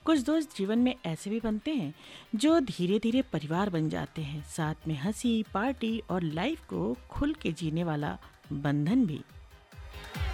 कुछ दोस्त जीवन में ऐसे भी बनते हैं जो धीरे धीरे परिवार बन जाते हैं, साथ में हंसी, पार्टी और लाइफ को खुल के जीने वाला बंधन भी।